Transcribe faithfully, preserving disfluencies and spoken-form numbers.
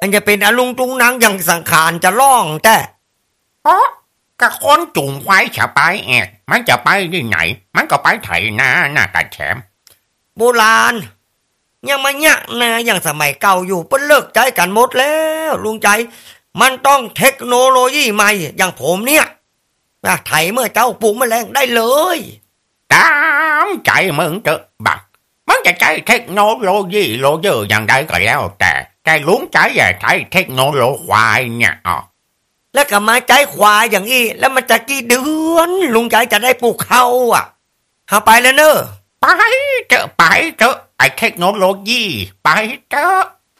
นจะเป็นอลุงตุงนางอย่างสังขารจะล่องแต่อ๋อก็คนจุ่มควายจะไปแอกมันจะไปที่ไหนมันก็ไปไถนาหน้าตาแฉมโบราณยังมาเนี่ยนะอย่างสมัยเก่าอยู่เปิ้นเลิกใจกันหมดแล้วลุงใจมันต้องเทคโนโลยีใหม่อย่างผมเนี่ยไถเมื่อเจ้าปลูกแมลงได้เลยตามใจมึงเถอะบักมันจะใช้เทคโนโลยีโลเยอร์อย่างใดก็แล้วแต่แต่ลุงใจอย่าใช้เทคโนโลยีควายเนี่ยอ๋อแล้วก็มาใจควายอย่างนี้แล้วมันจะกี่เดือนลุงใจจะได้ปลูกข้าวอ่ะหาไปแล้วเนอะไปเถอะไปเถอะไอ้เทคโนโลยีไปเถอะ